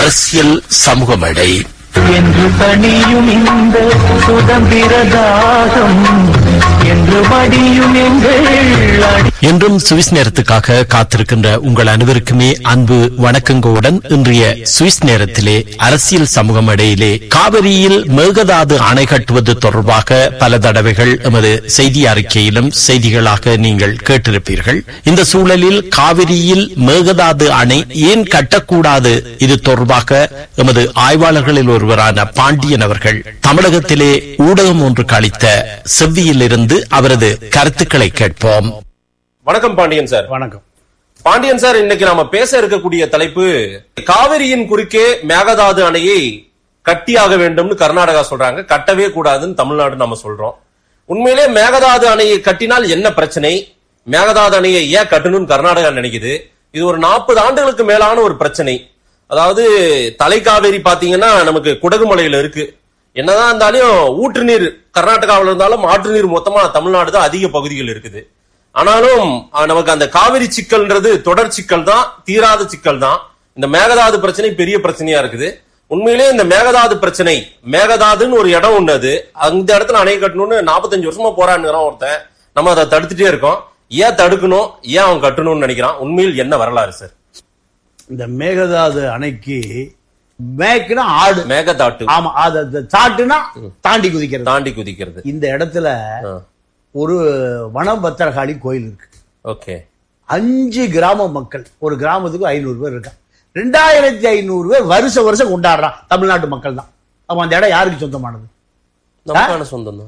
அரசியல் சமூக மேடை என்று தனியும் இந்த சுதந்திர தாகம் என்று மடியும் எங்கள் என்றும் சுவிஸ் நேரத்துக்காக காத்திருக்கின்ற உங்கள் அனைவருக்குமே அன்பு வணக்கங்களுடன் இன்றைய சுவிஸ் நேரத்திலே அரசியல் சமூக மேடையிலே காவிரியில் மேகதாது அணை கட்டுவது தொடர்பாக பல தடவைகள் எமது செய்தி அறிக்கையிலும் செய்திகளாக நீங்கள் கேட்டிருப்பீர்கள். இந்த சூழலில் காவிரியில் மேகதாது அணை ஏன் கட்டக்கூடாது, இது தொடர்பாக எமது ஆய்வாளர்களில் ஒருவரான பாண்டியன் அவர்கள் தமிழகத்திலே ஊடகம் ஒன்றுக்கு அளித்த செவ்வியில் இருந்து அவரது கருத்துக்களை கேட்போம். வணக்கம் பாண்டியன் சார். வணக்கம் பாண்டியன் சார். இன்னைக்கு நாம பேச இருக்கக்கூடிய தலைப்பு காவிரியின் குறுக்கே மேகதாது அணையை கட்டியாக வேண்டும்னு கர்நாடகா சொல்றாங்க, கட்டவே கூடாதுன்னு தமிழ்நாடு நாம சொல்றோம். உண்மையிலே மேகதாது அணையை கட்டினால் என்ன பிரச்சனை, மேகதாது அணையை ஏன் கட்டணும்னு கர்நாடகா நினைக்குது. இது ஒரு 40 ஆண்டுகளுக்கு மேலான ஒரு பிரச்சனை. அதாவது தலைக்காவேரி பாத்தீங்கன்னா நமக்கு குடகுமலையில இருக்கு. என்னதான் இருந்தாலும் ஊற்று நீர் கர்நாடகாவில் இருந்தாலும் ஆற்று நீர் மொத்தமா தமிழ்நாடு தான் அதிக பகுதிகள் இருக்குது. ஆனாலும் நமக்கு அந்த காவிரி சிக்கல்ன்றது தொடர் சிக்கல் தான், தீராத சிக்கல் தான். இந்த மேகதாது பிரச்சனை பெரிய பிரச்சனையா இருக்குது. உண்மையிலே இந்த மேகதாது பிரச்சனை, மேகதாதுன்னு ஒரு இடம் ஒண்ணு, அந்த இடத்துல அணை கட்டணும்னு 45 வருஷமா போராடுறான் ஒருத்தன். நம்ம அதை தடுத்துட்டே இருக்கோம். ஏன் தடுக்கணும், ஏன் அவன் கட்டணும்னு நினைக்கிறான்? உண்மையில் என்ன வரலாறு சார்? இந்த மேகதாது அணைக்கு மேக்குனா ஆடு, மேகதாட்டு. ஆமா, தாட்டுனா தாண்டி குதிக்கிறது. இந்த இடத்துல ஒரு வனபத்திரகாளி கோயில் இருக்கு. ஓகே. 5 கிராம மக்கள், ஒரு கிராமத்துக்கு 500 பேர் இருக்காங்க. 2500 பேர் வருஷம் கொண்டாடுறான். தமிழ்நாட்டு மக்கள் தான். அப்ப அந்த இடம் யாருக்கு சொந்தமானது? சொந்தம்.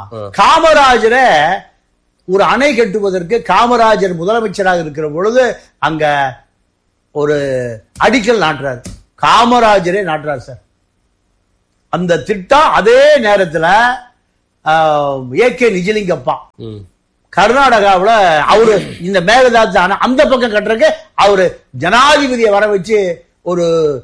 காமராஜரை ஒரு அணை கட்டுவதற்கு காமராஜர் முதலமைச்சராக இருக்கிற பொழுது அங்க ஒரு அடிக்கல் நாட்டுறாரு. காமராஜரே நாட்டுறாரு சார் அந்த திட்டம். அதே நேரத்தில் ஏகே நிஜலிங்கப்பா கர்நாடகாவில் அவரு இந்த மேகதாது அந்த பக்கம் கட்டுறதுக்கு அவரு ஜனாதிபதியை வர வச்சு ஒரு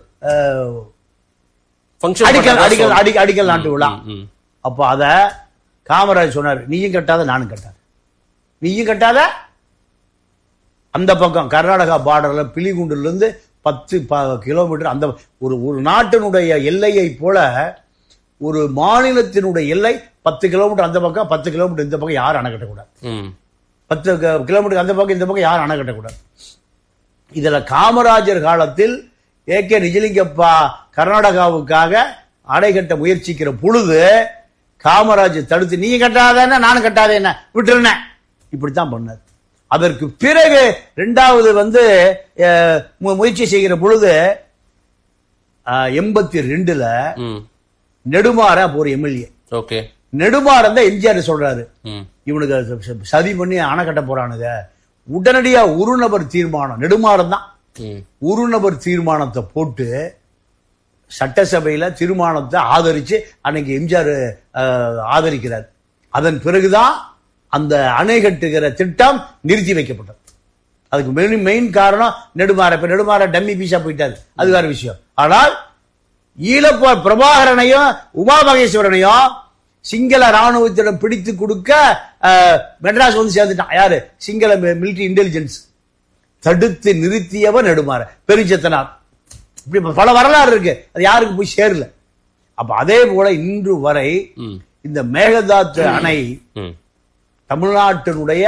அடிக்கல் நாட்டு விழா. அப்ப அத காமராஜ் சொன்னார், நீயும் கட்டாத நானும் கட்டாத, நீயும் கட்டாத. அந்த பக்கம் கர்நாடகா பார்டர்ல பிலிகுண்டுல இருந்து 10 கிலோமீட்டர் அந்த ஒரு நாட்டினுடைய எல்லையை போல ஒரு மாநிலத்தினுடைய எல்லை 10 கிலோமீட்டர் அந்த பக்கம், 10 கிலோமீட்டர் இந்த பக்கம் யாரும் அணை கட்டக்கூடாது. 10 கிலோமீட்டர் அந்த பக்கம் இந்த பக்கம் யாரும் அணை கட்டக்கூடாது. இதுல காமராஜர் காலத்தில் ஏகே நிஜலிங்கப்பா கர்நாடகாவுக்காக அணை கட்ட முயற்சிக்கிற பொழுது காமராஜர் தடுத்து, நீங்க கட்டாத நானும் கட்டாத என்ன விட்டுருன, இப்படித்தான் பண்ணார். அதற்கு பிறகு 2வது முயற்சி செய்கிற பொழுது 82ல நெடுமாற ஒரு எம்எல்ஏ, நெடுமாறன் தான் எம்ஜிஆர் சொல்றாரு, இவனுக்கு சதி பண்ணி அணை கட்ட போறானுங்க. உடனடியா ஒரு நபர் தீர்மானம், நெடுமாறன் தான் ஒரு நபர் தீர்மானத்தை போட்டு சட்டசபையில தீர்மானத்தை ஆதரிச்சு அன்னைக்கு எம்ஜிஆர் ஆதரிக்கிறார். அதன் பிறகுதான் அந்த அணை கட்டுகிற திட்டம் நிறுத்தி வைக்கப்பட்டது. அதுக்கு மெயின் காரணம் நெடுமாற டம்மி பீஸா போயிட்டாரு, அது வேற விஷயம். ஆனால் ஈழப்பா பிரபாகரனையும் உமா மகேஸ்வரனையும் சிங்கள ராணுவத்திடம் பிடித்து கொடுக்க மெட்ராஸ் வந்து சேர்ந்துட்டான். யாரு? Sinhala military intelligence. தடுத்து நிறுத்தியவர் நெடுமாற பெருஞ்சத்தனார். இப்படி பல வரலாறு இருக்கு, அது யாருக்கு போய் சேரல. அப்ப அதே போல இன்று வரை இந்த மேகதாது அணை தமிழ்நாட்டினுடைய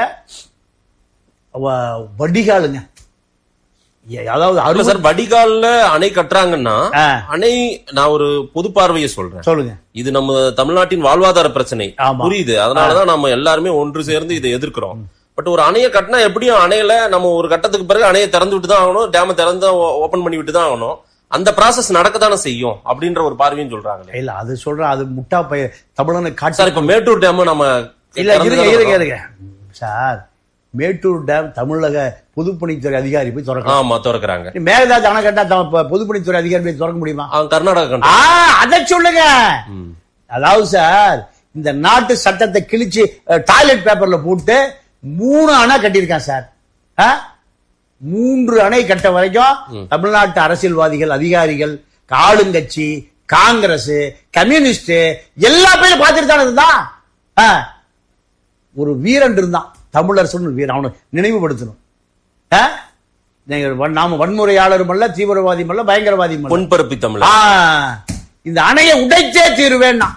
வடிகாலுங்க. அதாவது வடிகால்ல அணை கட்டுறாங்கன்னா, அணை நான் ஒரு பொது பார்வையை சொல்றேன், சொல்லுங்க. இது நம்ம தமிழ்நாட்டின் வாழ்வாதார பிரச்சனை, புரியுது. அதனாலதான் நம்ம எல்லாருமே ஒன்று சேர்ந்து இதை எதிர்க்கிறோம். பட் ஒரு அணையை கட்டினா எப்படியும் அணையில நம்ம ஒரு கட்டத்துக்கு பிறகு அணையை திறந்து விட்டு தான் ஆகணும், டேம திறந்து ஓபன் பண்ணி விட்டு தான் ஆகணும். அந்த ப்ராசஸ் நடக்கத்தானே செய்யும் அப்படின்ற ஒரு பார்வையும் சொல்றாங்க. இல்ல அது சொல்றேன், அது முட்டா பைய தமிழனை காட்டு. இப்ப மேட்டூர் டேம் நம்ம இல்ல சார், மேட்டூர் டேம் தமிழக பொதுப்பணித்துறை அதிகாரி போய் திறக்கிறாங்க. மேகதாது அணை கட்டா பொதுப்பணித்துறை அதிகாரி போய் திறக்க முடியுமா? கர்நாடகா அதை சொல்லுங்க. அதாவது சார், இந்த நாட்டு சட்டத்தை கிழிச்சு டாய்லெட் பேப்பர்ல போட்டு 3 அணை கட்டியிருக்கான் சார். 3 அணை கட்ட வரைக்கும் தமிழ்நாட்டு அரசியல்வாதிகள், அதிகாரிகள், ஆளுங்கட்சி, காங்கிரஸ், கம்யூனிஸ்ட் எல்லா பேரும் பார்த்துட்டு தானே இருந்தான். ஒரு வீரன் இருந்தான், தமிழரசன் வீரன், அவனை நினைவுபடுத்தணும். நாம வன்முறையாளரும் அல்ல, தீவிரவாதியும் அல்ல, பயங்கரவாதியும் அல்ல. முன்பரப்பி தமிழ். இந்த அணையை உடைச்சே தீருவேன்னா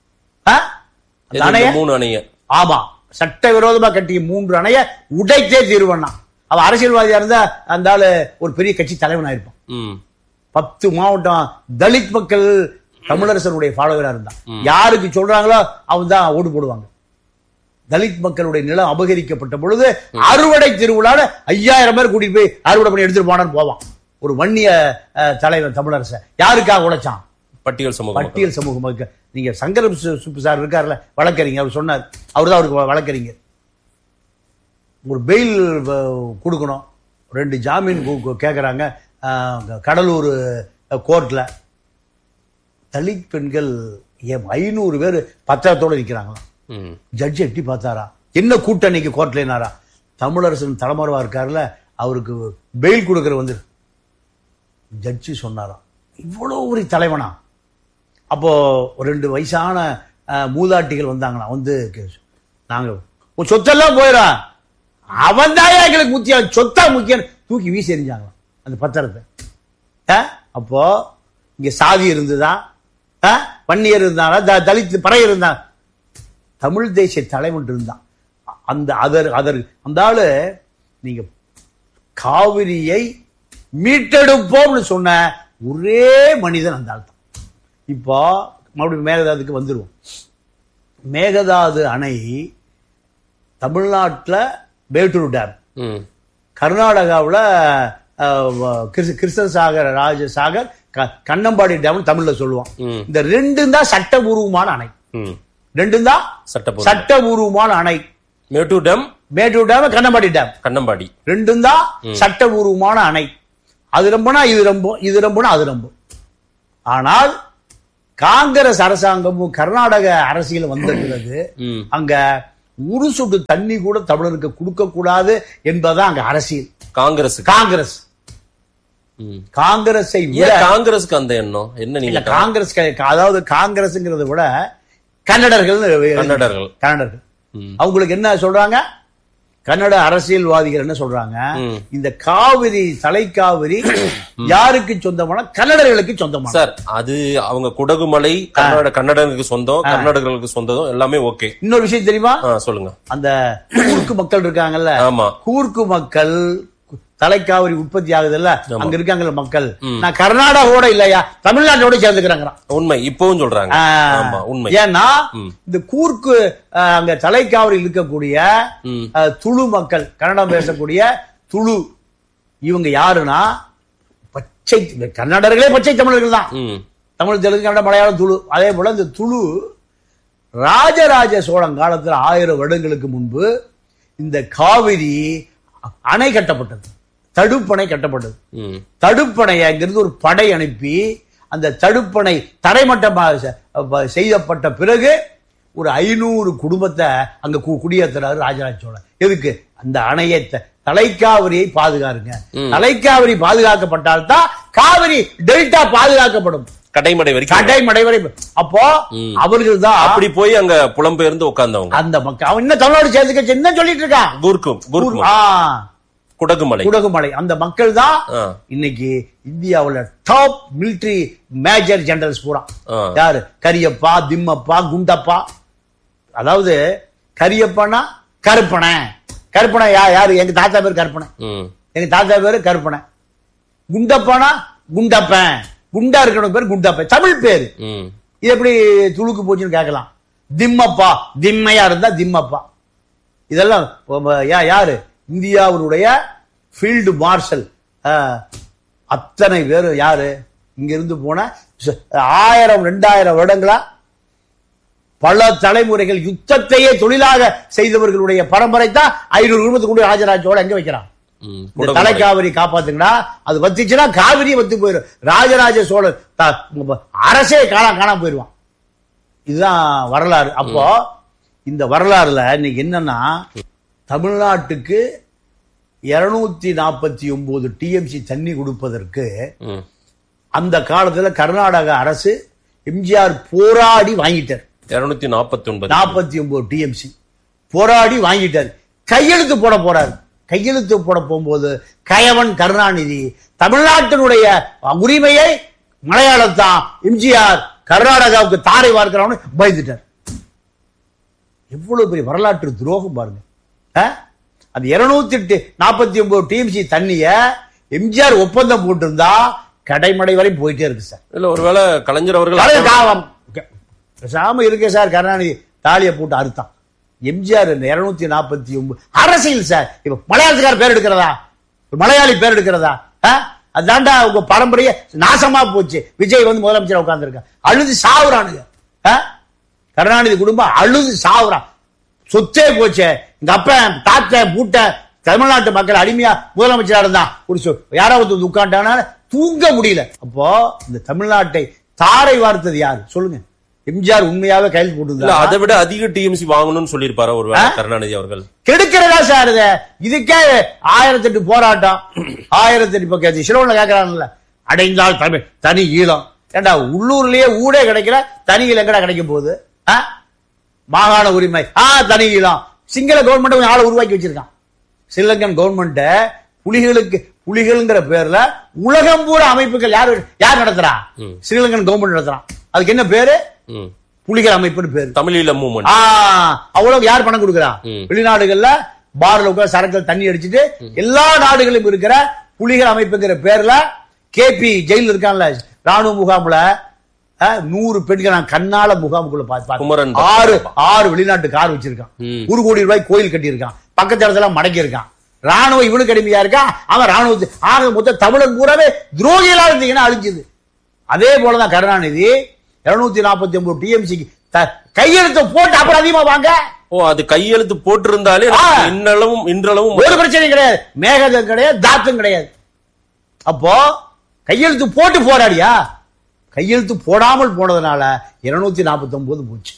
அணைய 3 அணைய ஆமா சட்டவிரோதமா கட்டிய 3 அணைய உடைச்சே தீருவேன்னா அவன் அரசியல்வாதியா இருந்தா அந்த ஆளு ஒரு பெரிய கட்சி தலைவனா இருப்பான். 10 மாவட்டம் தலித் மக்கள் தமிழரசனுடைய ஃபாலோவரா இருந்தான். யாருக்கு சொல்றாங்களோ அவன் தான் ஓடு போடுவாங்க. தலித் மக்களுடைய நிலம் அபகரிக்கப்பட்ட பொழுது அறுவடை திருவிழால 5000 பேர் கூட்டிட்டு போய் அறுவடை பண்ணி எடுத்துட்டு போனான்னு போவான். ஒரு வன்னிய தலைவர் தமிழரச யாருக்காக உழைச்சான்? பட்டியல் சமூகம். நீங்க சங்கரம் சுப்பு சார் இருக்காருல்ல வழக்கறிஞர், அவர் சொன்னார், அவர் தான் அவருக்கு வழக்கறிஞர். ஒரு பெயில் கொடுக்கணும், 2 ஜாமீன் கேட்கறாங்க கடலூர் கோர்ட்ல. தலித் பெண்கள் 500 பேர் பத்திரத்தோட நிக்கிறாங்களாம். ஜட்ஜி எட்டி பார்த்தாரா, என்ன கூட்டணிக்கு கோர்ட்லனாரா? தமிழரசன் தலைமறைவா இருக்காருல்ல, அவருக்கு பெயில் கொடுக்கற வந்து ஜட்ஜி சொன்னாராம், இவ்வளவு ஒரு தலைவனா? அப்போ 2 வயசான மூதாட்டிகள் வந்தாங்களா, வந்து நாங்க சொத்தெல்லாம் போயிடா, அவன் தான் எங்களுக்கு முக்கியம், சொத்தா முக்கியம், தூக்கி வீசி எறிஞ்சாங்களாம் அந்த பத்திரத்தை. அப்போ இங்க சாதி இருந்துதான், வன்னியர் இருந்தாரா, தலித் பறையர் இருந்தா, தமிழ் தேசிய தலைவன் இருந்தான். அந்த ஆளு நீங்க காவிரியை மீட்டெடுப்போம்னு சொன்ன ஒரே மனிதன் அந்த ஆள் தான். இப்போ மறுபடியும் மேகதாதுக்கு வந்துருவோம். மேகதாது அணை தமிழ்நாட்டில் மேட்டூர் டேம், கர்நாடகாவில் கிருஷ்ணசாகர், ராஜசாகர், கண்ணம்பாடி டேம் தமிழ்ல சொல்லுவான். இந்த 2 தான் சட்டபூர்வமான அணை. 2 தான் சட்டபூர்வமான அணை. மேட்டூர் டேம், கண்ணம்பாடி டேம், 2 தான் சட்டபூர்வமான அணை. அது ரொம்பனா இது ரொம்ப, இது ரொம்பனா அது ரொம்ப. ஆனால் காங்கிரஸ் அரசாங்கமும் கர்நாடக அரசியல் வந்த பிறகு அங்க ஒரு சொட்டு தண்ணி கூட தமிழருக்கு கொடுக்க கூடாது என்பதுதான் அங்க அரசியல். காங்கிரஸை விட காங்கிரஸுக்கு அந்த எண்ணம் என்ன? நீங்க காங்கிரஸ், அதாவது காங்கிரஸ்ங்கிறத விட கன்னடர்கள் அவங்களுக்கு என்ன சொல்றாங்க? கன்னட அரசியல்வாதிகள் என்ன சொல்றாங்க? இந்த காவிரி, தலைக்காவிரி யாருக்கு சொந்தமான? கன்னடர்களுக்கு சொந்தமான. சார், அது அவங்க குடகுமலை கன்னடர்களுக்கு சொந்தம், கர்நாடகர்களுக்கு சொந்தம், எல்லாமே ஓகே. இன்னொரு விஷயம் தெரியுமா? சொல்லுங்க. அந்த கூர்க்கு மக்கள் இருக்காங்கல்ல, கூர்க்கு மக்கள் தலைக்காவிரி உற்பத்தி ஆகுது இல்ல, அங்க இருக்காங்கல்ல மக்கள், நான் கர்நாடகாவோட இல்லையா தமிழ்நாட்டோட சேர்ந்துக்கிறாங்க. உண்மை, இப்பவும் சொல்றாங்க. உண்மை. ஏன்னா இந்த கூர்க்கு அங்க தலைக்காவிரி இருக்கக்கூடிய துளு மக்கள், கன்னடம் பேசக்கூடிய துளு, இவங்க யாருன்னா பச்சை கன்னடர்களே, பச்சை தமிழர்கள் தான். தமிழ், தெலுங்கு, கன்னடம், மலையாளம், துளு. அதே போல இந்த துளு ராஜராஜ சோழன் காலத்தில் 1000 வருடங்களுக்கு முன்பு இந்த காவிரி அணை கட்டப்பட்டது, தடுப்பணை கட்டப்பட்டது. தடுப்பணையை அங்கிருந்து ஒரு படை அனுப்பி அந்த தடுப்பணை தரைமட்டமாக செய்யப்பட்ட பிறகு ஒரு 500 குடும்பத்தை அங்க குடியேற்றுறாரு ராஜராஜ சோழன். எதுக்கு? அந்த அணையை, தலைக்காவிரியை பாதுகாருங்க. தலைக்காவிரி பாதுகாக்கப்பட்டால்தான் காவிரி டெல்டா பாதுகாக்கப்படும், கடைமடை வரை. அப்போ அவர்கள் தான் அப்படி போய் அங்க புலம்பெயர்ந்து உட்கார்ந்தவங்க அந்த மக்கள். அவன் இன்னும் தமிழ்நாடு சேர்த்துக்க என்ன சொல்லிட்டு இருக்கான்? குடகுமலை அந்த மக்கள் தான் இன்னைக்கு இந்தியாவுல டாப் மிலிட்டரி மேஜர் ஜெனரல்ஸ் பூரா. யாரு? கரியப்பா, திம்மப்பா, குண்டப்பா. அதாவது கரியப்பனா கருப்பனை. கருப்பனை யாரு? எங்க தாத்தா பேரு கருப்பனை. எங்க தாத்தா பேரு கருப்பனை. குண்டப்பானா குண்டப்பன். குண்டா இருக்கணும் பேர் குண்டப்பன், தமிழ் பேரு. இது எப்படி துளுக்கு போச்சுன்னு கேட்கலாம். திம்மப்பா, திம்மையா இருந்தா திம்மப்பா. இதெல்லாம் யாரு? இந்தியாவுடைய ஃபீல்டு மார்ஷல். அத்தனை பேரு யாரு? இங்க இருந்து போன 1000-2000 வருடங்களா பல தலைமுறைகள் யுத்தத்தையே தொழிலாக செய்தவர்களுடைய பரம்பரை தான் 500 குடும்பத்துக்கு கொண்டு ராஜராஜ சோழன் எங்க வைக்கிறான்? தலைக்காவிரி காப்பாத்துங்கடா, அது வத்துச்சுன்னா காவிரி வத்து போயிடும். ராஜராஜ சோழன் அரசே காணாம போயிடுவான். இதுதான் வரலாறு. அப்போ இந்த வரலாறுல இன்னைக்கு என்னன்னா, தமிழ்நாட்டுக்கு 249 டிஎம்சி தண்ணி கொடுப்பதற்கு அந்த காலத்துல கர்நாடக அரசு எம்ஜிஆர் போராடி வாங்கிட்டார். 249 டிஎம்சி போராடி வாங்கிட்டார். கையெழுத்து போட போறாரு. கையெழுத்து போட போகும்போது கயவன் கருணாநிதி தமிழ்நாட்டினுடைய உரிமையை மலையாளத்தான் எம்ஜிஆர் கர்நாடகாவுக்கு தாரை வார்க்கிறான்னு பயந்துட்டார். எவ்வளவு பெரிய வரலாற்று துரோகம் பாருங்க. அது 249 டிஎம்சி தண்ணிய எம்ஜிஆர் ஒப்பந்தம் போட்டிருந்தா கடைமடை வரை போயிட்டே இருக்கு சார். இல்ல ஒருவேளை கலைஞர் அவர்கள் சாம இருக்க சார், கருணாநிதி தாலியை போட்டு அறுத்தான். எம்ஜிஆர் 249 அரசியல் சார். இப்ப மலையாளத்துக்கார பேர் எடுக்கிறதா, மலையாளி பேர் எடுக்கிறதா? அதாண்டா உங்க பரம்பரைய நாசமா போச்சு. விஜய் வந்து முதலமைச்சர் உட்கார்ந்து இருக்க அழுது சாவுறானுங்க. கருணாநிதி குடும்பம் அழுது சாவுறான். சொத்தே போச்சு. எங்க அப்ப தாத்த பூட்ட தமிழ்நாட்டு மக்கள் அடிமையா முதலமைச்சரா இருந்தான். ஒரு யாராவது உட்காண்டான தூங்க முடியல. அப்போ இந்த தமிழ்நாட்டை தாரை வார்த்தது யாரு சொல்லுங்க? எம்ஜிஆர் உண்மையாவே கையில் போட்டு அதை விட அதிக டிஎம்சி வாங்கணும்னு சொல்லியிருப்பாரு ஒரு கருணாநிதி அவர்கள். கெடுக்கிறதா சார் இது? இதுக்கே 1008 போராட்டம், 1008 பக்கம் சிலோன்ல கேட்கறாங்கல்ல, அடைந்தால் தமிழ் தனி ஈழம். ஏண்டா உள்ளூர்லயே ஊடே கிடைக்கல, தனி ஈழம் எங்கடா கிடைக்கும் போகுது? மாகாண உரிமை தனி ஈழம். சிங்கள கவர்மெண்ட் ஆளை உருவாக்கி வச்சிருக்கான். ஸ்ரீலங்கன் கவர்மெண்ட் புலிகள்ங்கிற பேர்ல உலகம் பூரா அமைப்புகள் யார் நடத்துறா? ஸ்ரீலங்கன் கவர்மெண்ட் நடத்துறான். அதுக்கு என்ன பேரு? புலிகள் அமைப்புன்னு பேரு. தமிழீழ மூவ்மெண்ட். அவ்வளவு யார் பணம் கொடுக்குறா? வெளிநாடுகள்ல பார்ல உட்கார் சரக்குகள் தண்ணி அடிச்சுட்டு எல்லா நாடுகளிலும் இருக்கிற புலிகள் அமைப்புங்கிற பேர்ல கேபி ஜெயில் இருக்கான்ல, ராணுவ முகாம்ல 100 பெண்கள் நான் கண்ணால முகாமுக்குள்ள பார்த்து 6 வெளிநாட்டு கார் வச்சிருக்கான். 1 கோடி ரூபாய் கோயில் கட்டி இருக்கான். பக்கத்து இடத்துல மடக்கி இருக்கான். ராணுவம் இவனுக்கு அடிமையா இருக்கான். அவன் ராணுவ ஆக மொத்த தமிழன் பூராவே துரோகிகளா இருந்தீங்கன்னா அழிஞ்சது. அதே போலதான் கருணாநிதி 249 டிஎம்சிக்கு கையெழுத்து போட்டு அப்புறம் அதிகமா வாங்க. அது கையெழுத்து போட்டு இருந்தாலே இன்றளவும் ஒரு பிரச்சனை கிடையாது, மேகதம் கிடையாது, தாத்தும் கிடையாது. அப்போ கையெழுத்து போட்டு போராடியா? கையெழுத்து போடாமல் போனதுனால 249 போச்சு.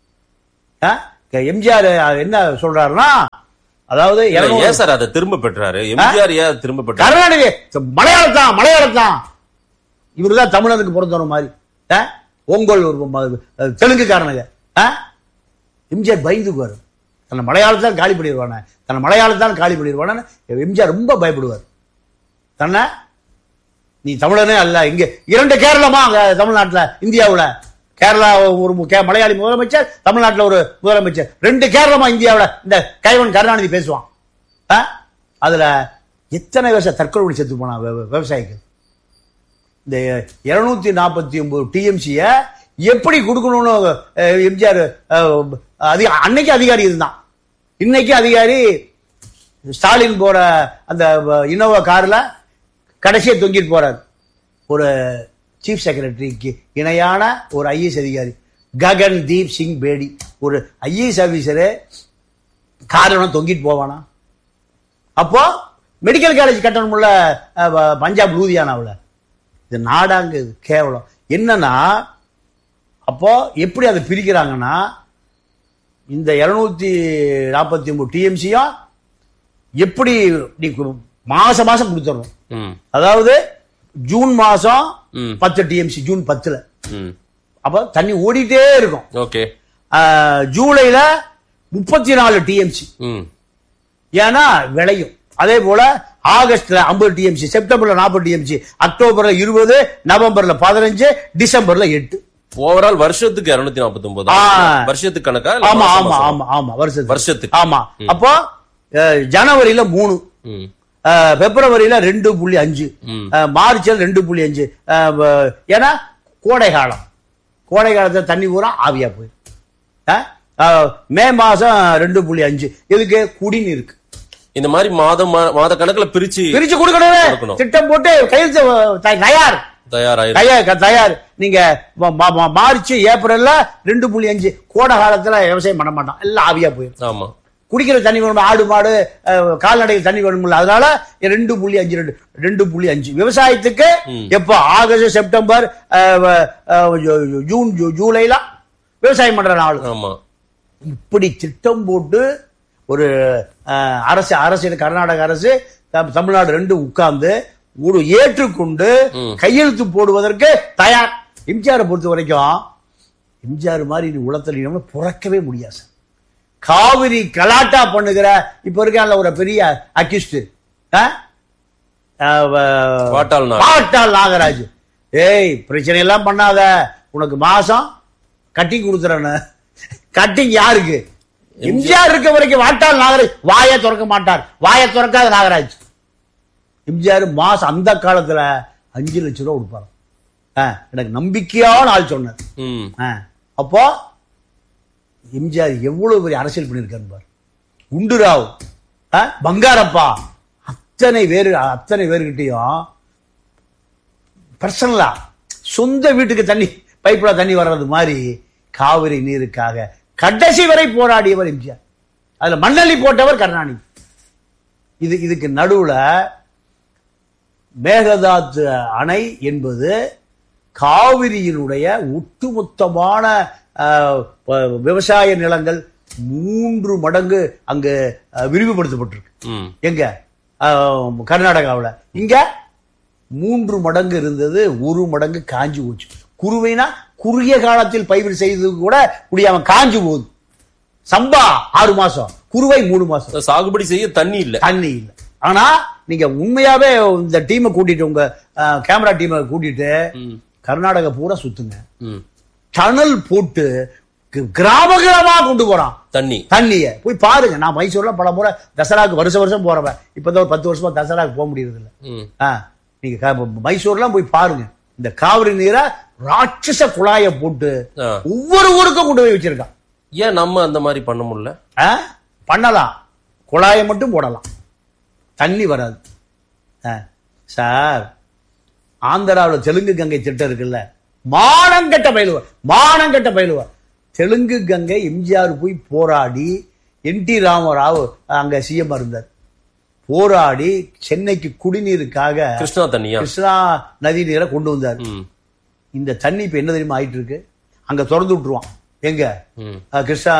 எம்ஜிஆர் என்ன சொல்றாருன்னா, அதாவது ஏன் சார் அதை திரும்ப பெற்றாரு? எம்ஜிஆர் ஏன் திரும்ப பெற்றாரு? கருணாநிதி மலையாளத்தான் இவருதான் தமிழனுக்கு பிறந்தவன மாதிரி. ஓங்கோல் தெலுங்குக்காரனுங்க. எம்ஜிஆர் பயந்துக்குவார். தன்னை மலையாளத்தான் காலி பண்ணிடுவான, தன்னை மலையாளத்தான் காலி பண்ணிடுவான. எம்ஜிஆர் ரொம்ப பயப்படுவார். தன்னை நீ தமிழனே அல்ல. இங்க 2 கேரளமா தமிழ்நாட்டுல, இந்தியாவுல கேரளா ஒரு மலையாளி முதலமைச்சர், தமிழ்நாட்டுல ஒரு முதலமைச்சர், 2 கேரளமா இந்தியாவுல. இந்த கைவன் கருணாநிதி பேசுவான். அதுல எத்தனை வருஷம் தற்கொலை செத்து போனா விவசாயிகள். இந்த 249 டிஎம்சிய எப்படி கொடுக்கணும்னு எம்ஜிஆர் அன்னைக்கு அதிகாரி இருந்தான். இன்னைக்கு அதிகாரி ஸ்டாலின் போற அந்த இனோவா கார்ல கடைசியை தொங்கிட்டு போறாரு. ஒரு சீஃப் செக்ரட்டரிக்கு இணையான ஒரு ஐஏஎஸ் அதிகாரி ககன் தீப் சிங் பேடி, ஒரு ஐஏஎஸ் ஆபீசரு காரணம் தொங்கிட்டு போவானா? அப்போ மெடிக்கல் காலேஜ் கட்டணும்ல பஞ்சாப் லூதியானாவில். இது நாடாங்க, இது கேவலம். என்னன்னா அப்போ எப்படி அதை பிரிக்கிறாங்கன்னா, இந்த 249 டிஎம்சியும் எப்படி மாசம் மாசம் கொடுத்துடணும். அதாவது ஜூன் மாசம் 10 டிஎம்சி, ஜூன் 10ல அப்ப தண்ணி ஓடிட்டே இருக்கும். ஜூலைல 34 டிஎம்சி, ஏன்னா விளையும். அதே போல ஆகஸ்ட்ல 50 டிஎம்சி, செப்டம்பர்ல 40 டிஎம்சி, அக்டோபர்ல 20, நவம்பர்ல 15, டிசம்பர்ல 8. ஓவரால் வருஷத்துக்கு 249 வருஷத்துக்கு கணக்கா? ஆமா ஆமா ஆமா ஆமா வருஷத்துக்கு. ஆமா. அப்போ ஜனவரியில 3, பிப்ரவரியில 2.5, மார்ச்ல 2.5. ஏன்னா கோடை காலம், கோடை காலத்துல தண்ணி பூரா ஆவியா போயிடும். மே மாசம் 2.5. இதுக்கு குடிநீருக்கு இந்த மாதிரி மாத கணக்குல பிரிச்சு கொடுக்கணும். திட்டம் போட்டு கையெழுத்து தயார். நீங்க மார்ச் ஏப்ரல்ல 2.5 கோடை காலத்துல விவசாயம் பண்ண மாட்டான், எல்லாம் ஆவியா போயிடும். ஆமா, குடிக்கிற தண்ணி வேணும், ஆடு மாடு கால்நடைகள் தண்ணி வேணும்ல, அதனால 2.5 விவசாயத்துக்கு. எப்ப ஆகஸ்ட் செப்டம்பர் ஜூன் ஜூலைல விவசாயம் பண்ற நாள். இப்படி திட்டம் போட்டு ஒரு அரசு கர்நாடக அரசு தமிழ்நாடு 2 உட்கார்ந்து ஏற்றுக்கொண்டு கையெழுத்து போடுவதற்கு தயார். எம்ஜிஆரை பொறுத்த வரைக்கும் எம்ஜிஆர் மாதிரி உளத்தல் பிறக்கவே முடியாது. காவிரி கலாட்டா பண்ணுகிற இப்ப இருக்க ஒரு பெரிய அக்யூஸ்ட் வாட்டாள் நாகராஜ், ஏய் பிரச்சனை எல்லாம் பண்ணாத, உனக்கு மாசம் கட்டிங் கொடுத்துறேன்னு. கட்டிங் யாருக்கு? எம்ஜிஆர் இருக்க வரைக்கும் வாட்டாள் நாகராஜ் வாயை திறக்க மாட்டார், வாயை திறக்காத நாகராஜ். எம்ஜிஆர் மாசம் அந்த காலத்துல 5 லட்சம் ரூபாய் கொடுப்பாரு. எனக்கு நம்பிக்கையான ஆள் சொன்னார். அப்போ எம்ஜிஆர் எவ்வளவு பெரிய அரசியல் பண்ணிருக்காரு பாரு. குண்டுராவ், பங்காரப்பா, அத்தனை பேருகிட்டையும் பர்சனலா சொந்த வீட்டுக்கு தண்ணி பைப்ல தண்ணி வர்றது மாதிரி காவிரி நீருக்காக கடைசி வரை போராடியவர் எம்ஜிஆர். அதுல மண்ணள்ளி போட்டவர் கருணாநிதி. இதுக்கு நடுவுல மேகதாது அணை என்பது காவிரியினுடைய ஒட்டுமொத்தமான விவசாய நிலங்கள் 3 மடங்கு அங்கு விரிவுபடுத்தப்பட்டிருக்கு. எங்க? கர்நாடகாவில். இங்க 3 மடங்கு இருந்தது, 1 மடங்கு காஞ்சி போச்சு. குறுவைனா குறுகிய காலத்தில் பயிர் செய்து கூட முடியாம காஞ்சி போகுது. சம்பா 6 மாசம், குறுவை 3 மாசம். சாகுபடி செய்ய தண்ணி இல்ல. ஆனா நீங்க உண்மையாவே இந்த டீமை கூட்டிட்டு, உங்க கேமரா டீமை கூட்டிட்டு கர்நாடகா பூரா சுத்துங்க. டனல் போட்டு கிராமமா கொண்டு போறான் தண்ணிய போய் பாருங்க. நான் மைசூர்ல பல முறை தசராக்கு வருஷம் போறவன். இப்பதான் ஒரு 10 வருஷமா தசராக்கு போக முடியறது இல்ல. நீங்க மைசூர்லாம் போய் பாருங்க. இந்த காவிரி நீரை ராட்சச குழாய போட்டு ஒவ்வொரு ஊருக்கும் கொண்டு போய் வச்சிருக்கான். ஏன் நம்ம அந்த மாதிரி பண்ண முடியல? பண்ணலாம், குழாயை மட்டும் போடலாம், தண்ணி வராது. சார், ஆந்திராவில் தெலுங்கு கங்கை திட்டம் இருக்குல்ல, மானங்கட்ட பயிலுவ தெலுங்கு கங்கை எம்ஜிஆர் போய் போராடி, NT ராமராவ் அங்க சிஎம் இருந்தார், போராடி சென்னைக்கு குடிநீருக்காக கிருஷ்ணா நதி நீரை கொண்டு வந்தார். இந்த தண்ணி இப்ப என்ன தெரியுமா ஆயிட்டு இருக்கு? அங்க திறந்து விட்டுருவான். எங்க? கிருஷ்ணா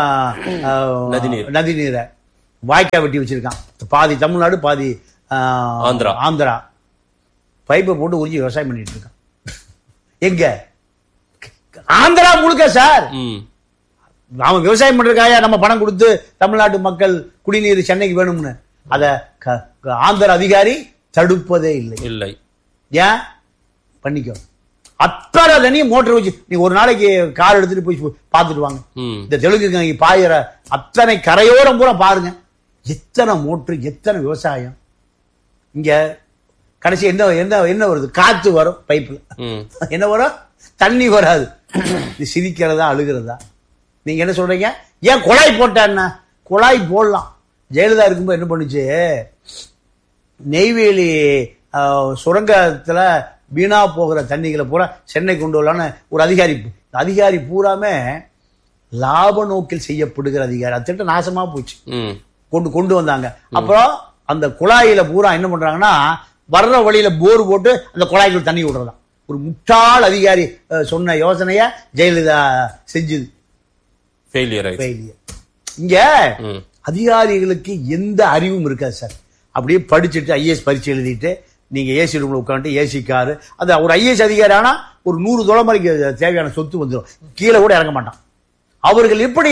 நதி நீரை வாய்க்கா வெட்டி வச்சிருக்கான். பாதி தமிழ்நாடு, பாதி ஆந்திரா. பைப்பை போட்டு உறிஞ்சி விவசாயம் பண்ணிட்டு இருக்கான். எங்க? ஆந்திரா முழுக்க சார். நாம விவசாயம் பண்றதுக்காக நம்ம பணம் கொடுத்து தமிழ்நாட்டு மக்கள் குடிநீர் சென்னைக்கு வேணும்னு அத ஆந்திர அதிகாரி தடுப்பதே இல்லை. ஏன்? பண்ணிக்கோ. அத்தனை தண்ணி மோட்டர் வச்சு நீ ஒரு நாளைக்கு கார் எடுத்துட்டு போய் பார்த்துட்டு வாங்க. இந்த தெலுங்கு பாயிற அத்தனை கரையோரம் பூரா பாருங்க. எத்தனை மோட்டர், எத்தனை விவசாயம். இங்க கடைசி என்ன வருது? காத்து வரும் பைப்ல. என்ன வரும்? தண்ணி வராது. இது சிரிக்கிறதா அழுகிறதா? நீங்க என்ன சொல்றீங்க? ஏன் குழாய் போட்டா? குழாய் போடலாம். ஜெயலலிதா இருக்கும்போது என்ன பண்ணுச்சு? நெய்வேலி சுரங்கத்துல வீணா போகிற தண்ணிகளை பூரா சென்னை கொண்டு வரலான்னு ஒரு அதிகாரி பூராமே லாப நோக்கில் செய்யப்படுகிற அதிகாரி. அது திட்டம் நாசமா போச்சு. கொண்டு வந்தாங்க. அப்புறம் அந்த குழாயில பூரா என்ன பண்றாங்கன்னா, வர்ற வழியில போர் போட்டு அந்த குழாய்க்குள் தண்ணி விடுறதான். ஒரு முட்டாள் அதிகாரி சொன்ன யோசனைய ஜெயலலிதா செஞ்சது. இங்க அதிகாரிகளுக்கு எந்த அறிவும் இருக்காது சார். அப்படியே படிச்சுட்டு IAS பரீட்சை எழுதிட்டு நீங்க ஏசி ரூம்ல உட்காந்து ஏசி காரு, அந்த ஒரு IAS அதிகாரி ஆனா ஒரு 100 தொலைமுறைக்கு தேவையான சொத்து வந்துடும். கீழே கூட இறங்க மாட்டான். அவர்கள் எப்படி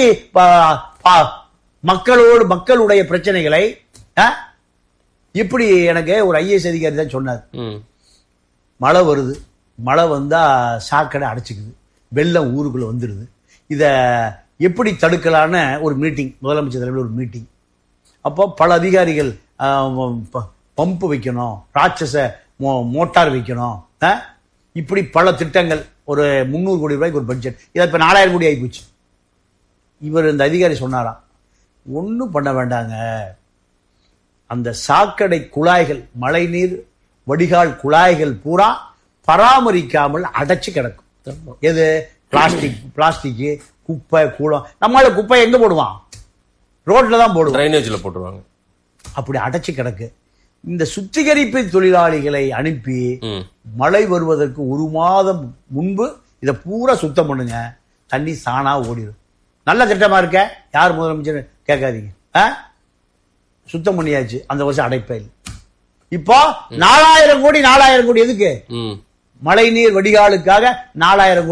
மக்களுடைய பிரச்சனைகளை இப்படி எனக்கு ஒரு IAS அதிகாரி தான் சொன்னார். மழை வருது, மழை வந்தா சாக்கடை அடைச்சிக்குது, வெள்ளம் ஊருக்குள்ள வந்துடுது. இத எப்படி தடுக்கலான்னு ஒரு மீட்டிங், முதலமைச்சர் தலைமையில் ஒரு மீட்டிங். அப்போ பல அதிகாரிகள் பம்பு வைக்கணும், ராட்சச மோட்டார் வைக்கணும், இப்படி பல திட்டங்கள். ஒரு 300 கோடி ரூபாய்க்கு ஒரு பட்ஜெட். இதை இப்ப 4000 கோடி ஆகி போச்சு. இவர் இந்த அதிகாரி சொன்னாராம், ஒன்னும் பண்ண வேண்டாங்க, அந்த சாக்கடை குழாய்கள், மழை நீர் வடிகால் குழாய்கள் பூரா பராமரிக்காமல் அடைச்சு கிடக்கும். எது? பிளாஸ்டிக், குப்பை, கூளம். நம்மளால குப்பை எங்க போடுவான்? ரோட்ல தான் போடுவோம், ட்ரைனேஜ்ல போட்டுருவாங்க. அப்படி அடைச்சு கிடக்கு. இந்த சுத்திகரிப்பு தொழிலாளிகளை அனுப்பி மழை வருவதற்கு 1 மாதம் முன்பு இதை பூரா சுத்தம் பண்ணுங்க, தண்ணி தானா ஓடிடும். நல்ல திட்டமா இருக்க, யார் முதலமைச்சர் கேட்காதீங்க. சுத்தம் பண்ணியாச்சு, அந்த வருஷம் அடைப்பே இல்லை. இப்போ 4000 கோடி எதுக்கு? மழை நீர் வடிகாலுக்காக 4000 கோடி.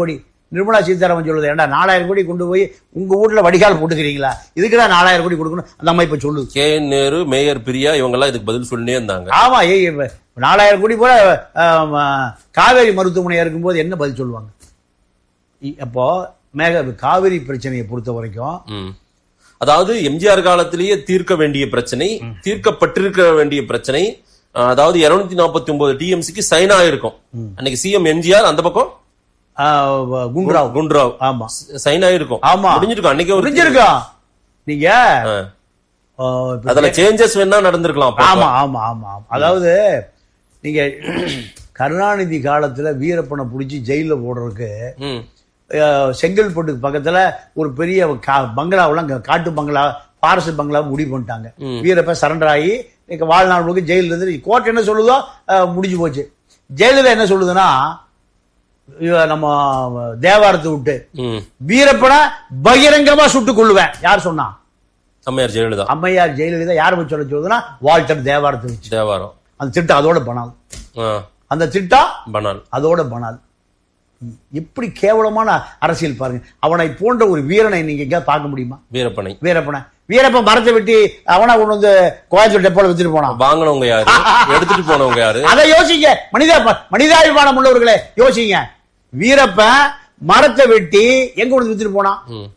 நிர்மலா சீதாராமன் சொல்லுது, ஏன்டா 4000 கோடி கொண்டு போய் உங்க வீட்டுல வடிகால் போட்டுக்கிறீங்களா, இதுக்குதான் 4000 கோடி கொடுக்கணும் அந்த அம்மா இப்ப சொல்லுது. KN நேரு, மேயர் பிரியா இவங்க எல்லாம் இதுக்கு பதில் சொல்லினே இருந்தாங்க. ஆமா, 4000 கோடி போல காவேரி மருத்துவமனையா இருக்கும்போது என்ன பதில் சொல்லுவாங்க? அப்போ காவிரி பிரச்சனையை பொறுத்த வரைக்கும், அதாவது எம்ஜிஆர் காலத்திலேயே தீர்க்க வேண்டிய பிரச்சனை, தீர்க்கப்பட்டிருக்க வேண்டிய பிரச்சனை, அதாவது 249 TMCக்கு சைன் ஆயிருக்கும். அன்னைக்கு CM எம்ஜிஆர், அந்த பக்கம் குண்டுராவ் ஆமா சைன் ஆயிருக்கும். ஆமா, முடிஞ்சிருக்கும். அன்னைக்கு முடிஞ்சிருக்கும். நீங்க அதுல சேஞ்சஸ் வேணா நடந்திருக்கலாம். ஆமா ஆமா ஆமா. அதாவது நீங்க கருணாநிதி காலத்துல வீரப்பனை புடிச்சு ஜெயில போடுறதுக்கு செங்கல்பட்டுக்கு பக்கத்துல ஒரு பெரிய பங்களாவெல்லாம், காட்டு பங்களா, பாரசு பங்களா முடிவு பண்ணிட்டாங்க. வீரப்ப சரண்டர் ஆகி வாழ்நாள் முழுக்க ஜெயில இருந்து கோர்ட் என்ன சொல்லுதோ முடிஞ்சு போச்சு. ஜெயலலிதா என்ன சொல்லுதுன்னா, நம்ம தேவாரத்தை விட்டு வீரப்பனை பகிரங்கமா சுட்டுக் கொள்ளுவேன். யார் சொன்னா? அம்மையார் ஜெயலலிதா. அம்மையார் ஜெயலலிதா. யார் வச்சு சொல்ல சொல்லுதுன்னா, வால்டர் தேவாரத்தை வச்சு. தேவாரம் அந்த திட்டம் அதோட பனால். அந்த திட்டம் பனால், அதோட பனால். எப்படி கேவலமான அரசியல் பாருங்க. அவனை போன்ற ஒரு வீரனை நீங்க எங்க பார்க்க முடியுமா? வீரப்பன் மரத்தை வெட்டி அவனா கொண்டு வந்து கோயம்புத்தூர் டெப்போல வச்சுட்டு போனான். வாங்கினவங்க யாரு, எடுத்துட்டு போனவங்க யாரு? அதை யோசிங்க. மனிதாபிமானம் உள்ளவர்களே யோசிங்க. வீரப்பன் மரத்தை வெட்டி எங்க கொண்டு வச்சுட்டு போனான்?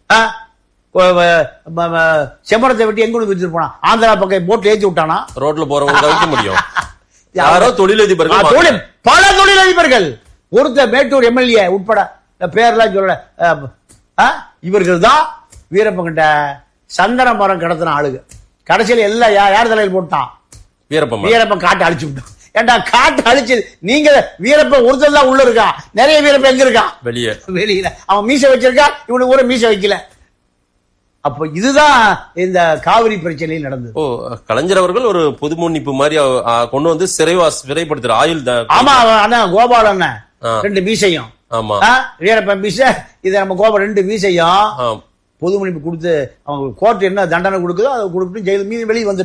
செம்மரத்தை வெட்டி எங்க கொண்டு வச்சுட்டு போனான்? ஆந்திரா பக்கம் போட்ல ஏற்றி விட்டானா? ரோட்ல போறவங்க வைக்க முடியும். யாரோ தொழிலதிபர்கள், பல தொழிலதிபர்கள், ஒருத்தர் மேட்டூர் MLA உட்பட பேர்லாம் சொல்ல, இவர்கள் தான் வீரப்பன் கிட்ட சந்தன மரம் கடத்தின ஆளுங்க. கடைசியில் எல்லாம் யார் தலையில் போட்டான்? வீரப்பன் காட்டு அழிச்சு விட்டான். ஏண்டா காட்டு அழிச்சு, நீங்க வீரப்பன் ஒருத்தர் தான் உள்ள இருக்கா, நிறைய வீரப்பன் எங்க இருக்கான்? வெளியில. அவன் மீசை வச்சிருக்கா, இவனுக்கு ஒரு மீசை வைக்கல. அப்ப இதுதான் இந்த காவிரி பிரச்சனையில் நடந்தது. கலைஞர் அவர்கள் ஒரு பொது மன்னிப்பு மாதிரி கொண்டு வந்து சிறைப்படுத்துற ஆயுள். ஆமா, கோபாலன் 2 மீசையும், வீரப்பன் மீசை, இதை நம்ம கோபால் 2 மீசையும் பொது மன்னிப்பு கொடுத்து அவங்க கோர்ட் என்ன தண்டனை கொடுக்குதோ அதை கொடுத்து ஜெயில் மீது வெளியே வந்து